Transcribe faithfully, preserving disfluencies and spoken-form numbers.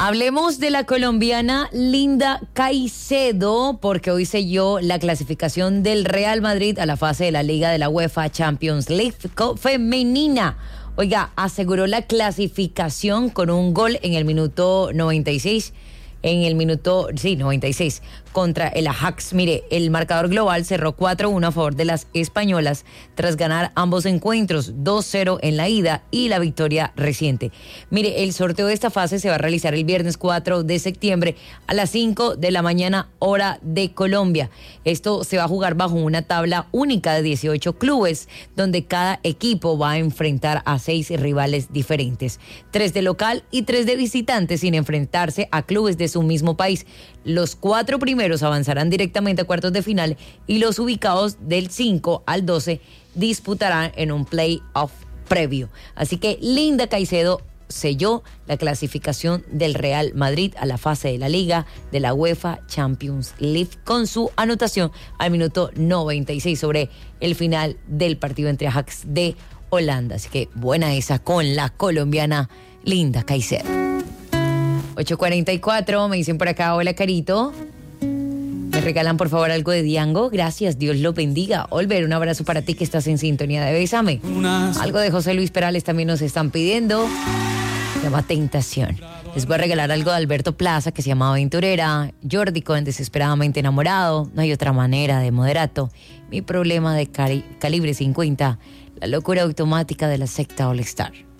Hablemos de la colombiana Linda Caicedo, porque hoy selló la clasificación del Real Madrid a la fase de la Liga de la UEFA Champions League femenina. Oiga, aseguró la clasificación con un gol en el minuto noventa y seis. En el minuto, sí, noventa y seis, contra el Ajax. Mire, el marcador global cerró cuatro uno a favor de las españolas tras ganar ambos encuentros, dos cero en la ida y la victoria reciente. Mire, el sorteo de esta fase se va a realizar el viernes cuatro de septiembre a las cinco de la mañana, hora de Colombia. Esto se va a jugar bajo una tabla única de dieciocho clubes, donde cada equipo va a enfrentar a seis rivales diferentes, tres de local y tres de visitante, sin enfrentarse a clubes de su mismo país. Los cuatro primeros avanzarán directamente a cuartos de final y los ubicados del cinco al doce disputarán en un play-off previo. Así que Linda Caicedo selló la clasificación del Real Madrid a la fase de la Liga de la UEFA Champions League con su anotación al minuto noventa y seis sobre el final del partido entre Ajax de Holanda. Así que buena esa con la colombiana Linda Caicedo. ocho cuarenta y cuatro, me dicen por acá, hola Carito. Me regalan por favor algo de Diango. Gracias, Dios lo bendiga. Olver, un abrazo para ti que estás en sintonía de Bésame. Algo de José Luis Perales también nos están pidiendo. Se llama Tentación. Les voy a regalar algo de Alberto Plaza que se llama Aventurera. Jordi Cohen, Desesperadamente Enamorado. No hay otra manera, de Moderato. Mi problema de cari- calibre cincuenta. La locura automática de la secta All Star.